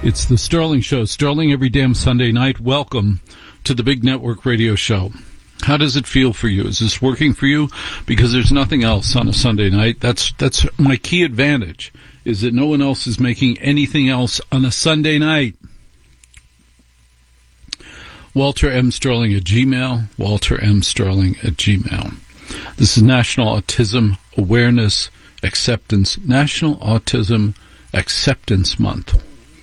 It's the Sterling Show. Sterling every damn Sunday night. Welcome to the Big Network Radio Show. How does it feel for you? Is this working for you? Because there's nothing else on a Sunday night. That's my key advantage, is that no one else is making anything else on a Sunday night. Walter M. Sterling at Gmail. Walter M. Sterling at Gmail. This is National Autism Awareness Acceptance. National Autism Acceptance Month.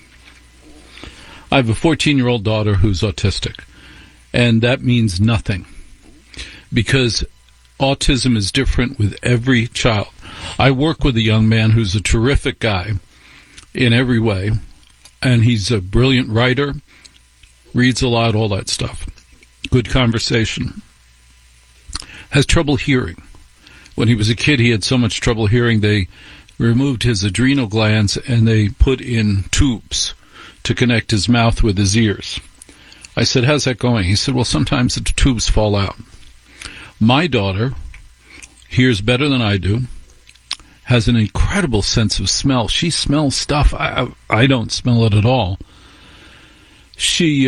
I have a 14-year-old daughter who's autistic, and that means nothing because autism is different with every child. I work with a young man who's a terrific guy in every way, and he's a brilliant writer, reads a lot, all that stuff. Good conversation. Has trouble hearing. When he was a kid, he had so much trouble hearing, they removed his adrenal glands and they put in tubes to connect his mouth with his ears. I said, how's that going? He said, well, sometimes the tubes fall out. My daughter hears better than I do, has an incredible sense of smell. She smells stuff. I don't smell it at all. She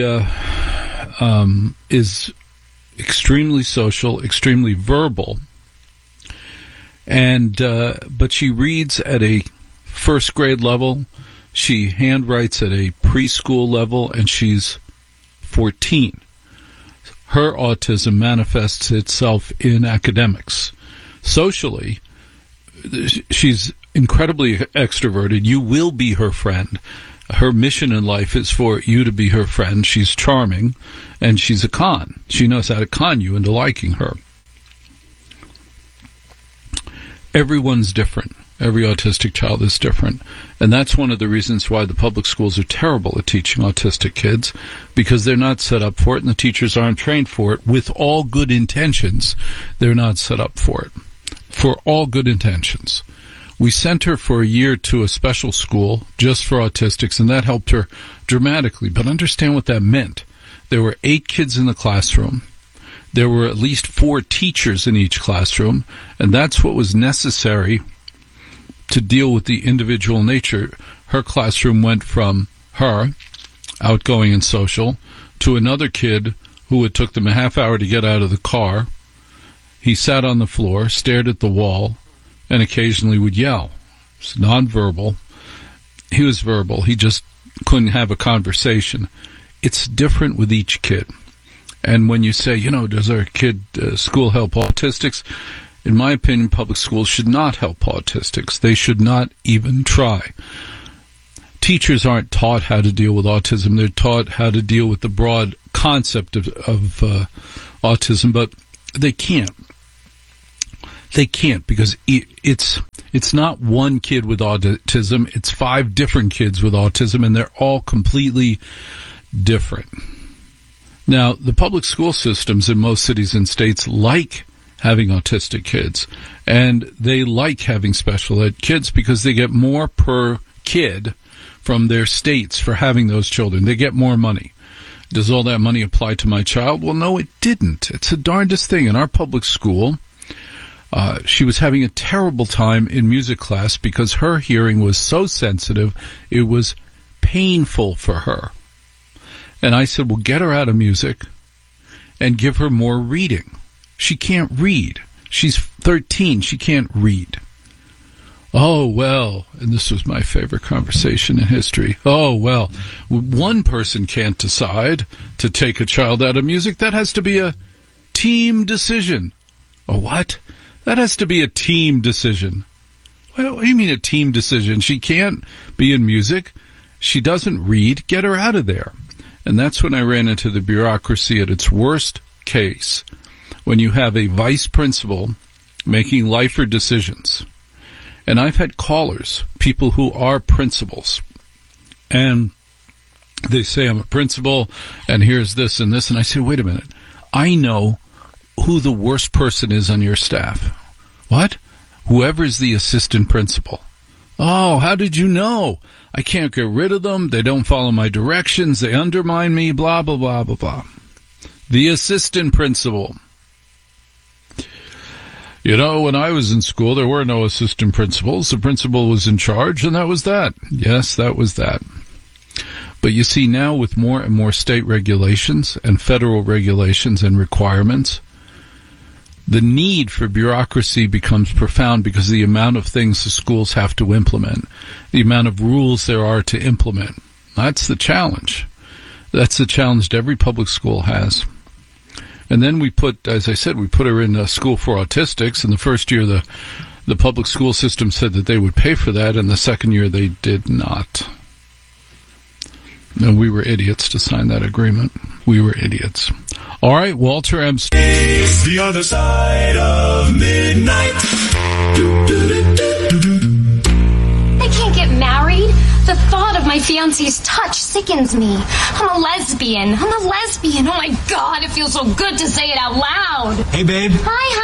is extremely social, extremely verbal, and but she reads at a first grade level. She handwrites at a preschool level, and she's 14. Her autism manifests itself in academics. Socially, she's incredibly extroverted. You will be her friend. Her mission in life is for you to be her friend. She's charming, and she's a con. She knows how to con you into liking her. Everyone's different. Every autistic child is different. And that's one of the reasons why the public schools are terrible at teaching autistic kids, because they're not set up for it and the teachers aren't trained for it. With all good intentions, they're not set up for it. For all good intentions. We sent her for a year to a special school just for autistics, and that helped her dramatically. But understand what that meant. There were 8 kids in the classroom. There were at least 4 teachers in each classroom, and that's what was necessary to deal with the individual nature. Her classroom went from her, outgoing and social, to another kid who it took them a half hour to get out of the car. He sat on the floor, stared at the wall, and occasionally would yell. It's nonverbal. He was verbal. He just couldn't have a conversation. It's different with each kid. And when you say, does our kid school help autistics? In my opinion, public schools should not help autistics. They should not even try. Teachers aren't taught how to deal with autism. They're taught how to deal with the broad concept of autism, but they can't. They can't, because it's not one kid with autism. It's 5 different kids with autism, and they're all completely different. Now, the public school systems in most cities and states like having autistic kids, and they like having special ed kids because they get more per kid from their states for having those children. They get more money. Does all that money apply to my child? Well, no, it didn't. It's the darndest thing. In our public school, she was having a terrible time in music class because her hearing was so sensitive, it was painful for her. And I said, well, get her out of music and give her more reading. She can't read. She's 13. She can't read. Oh, well, and this was my favorite conversation in history. Oh, well, one person can't decide to take a child out of music. That has to be a team decision. A what? That has to be a team decision. What do you mean a team decision? She can't be in music. She doesn't read. Get her out of there. And that's when I ran into the bureaucracy at its worst case, when you have a vice principal making lifer decisions. And I've had callers, people who are principals, and they say, I'm a principal, and here's this and this. And I say, wait a minute. I know who the worst person is on your staff. What? Whoever's the assistant principal. Oh, how did you know? I can't get rid of them. They don't follow my directions. They undermine me, blah, blah, blah, blah, blah. The assistant principal. When I was in school, there were no assistant principals. The principal was in charge, and that was that. Yes, that was that. But you see now with more and more state regulations and federal regulations and requirements, the need for bureaucracy becomes profound because of the amount of things the schools have to implement, the amount of rules there are to implement. That's the challenge. That's the challenge that every public school has. And then we put, as I said, we put her in a school for autistics. And the first year, the public school system said that they would pay for that, and the second year they did not. And we were idiots to sign that agreement. We were idiots. All right, Walter M. It's the other side of midnight. I can't get married. The thought of my fiancé's touch sickens me. I'm a lesbian. Oh my God, it feels so good to say it out loud. Hey, babe. Hi,